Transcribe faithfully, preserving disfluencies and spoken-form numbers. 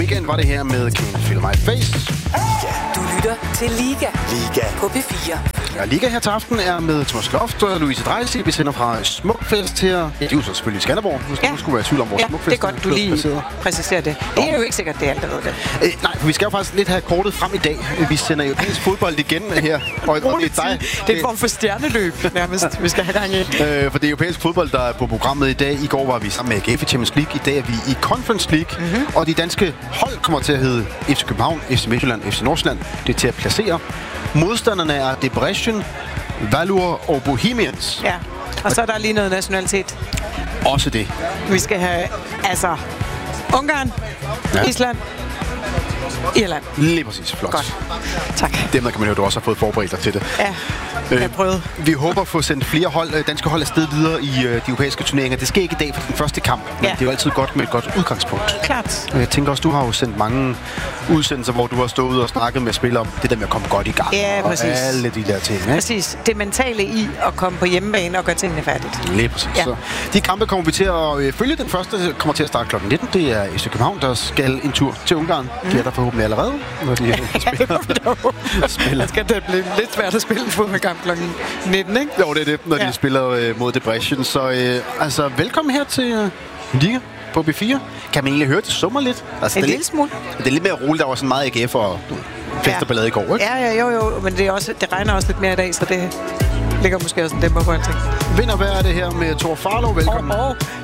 Weekend var det her med Can't Feel My Face. Du lytter til Liga. Liga. På P fire. Ja, Liga her til aften er med Thomas Loft og Louise Dreisig. Vi sender fra Smukfest her. Ja, det er jo så selvfølgelig Skanderborg, hvis ja. du skulle være i tvivl om, hvor ja, Smukfest det er godt, du lige placeret. præciserer det. Det er jo ikke sikkert, det er alt, der ved det. Øh, nej, for vi skal jo faktisk lidt have kortet frem i dag. Vi sender europæisk fodbold igen her. Og, og det er dig. Det er en form for stjerneløb, nærmest, vi skal have gang i. Øh, for det er europæisk fodbold, der er på programmet i dag. I går var vi sammen med A G F i Champions League. I dag er vi i Conference League. Mm-hmm. Og de danske hold kommer til at hedde F C København, F C Midtjylland, F C Nordsjælland. Det er til at placere. Modstanderne er Debrecen, Valur og Bohemians. Ja, og så er der lige noget nationalitet. Også det. Vi skal have, altså, Ungarn, ja. Island, Irland. Lige præcis. Flot. Godt. Tak. Dermed kan man jo, du også har fået forberedt dig til det. Ja, jeg har prøvet. Øh, vi håber at få sendt flere hold, danske hold afsted videre i øh, de europæiske turneringer. Det sker ikke i dag for den første kamp, men ja. det er jo altid godt med et godt udgangspunkt. Klart. Jeg tænker også, du har jo sendt mange udsendelser, hvor du har stået ud og snakket med spillere om det der med at komme godt i gang. Ja, præcis. Og alle de der ting. Ikke? Præcis. Det mentale i at komme på hjemmebane og gøre tingene færdigt. Lige præcis. Ja. Så de kampe kommer vi til at øh, følge. Den første kommer til at starte klokken nitten. Det er F C København, der skal en tur til Ungarn. Mm. De er der forhåbentlig allerede, når de spiller. spiller. Skal det blive lidt svært at spille en fodboldkamp klokken nitten, ikke? Jo, det er det, når ja. de spiller øh, mod Debrecen. Så øh, altså, velkommen her til øh, Liga på B fire. Kan man egentlig høre, det summer lidt? Altså, en det lille lidt, smule. Det er lidt mere roligt. Der var sådan meget A G F og fest og ballade i går, ikke? Ja, ja, jo, jo. Men det, er også, det regner også lidt mere i dag, så det ligger måske også en dæmper på alting. Vinder, hvad er det her med Thor Farlov? Velkommen. Og, og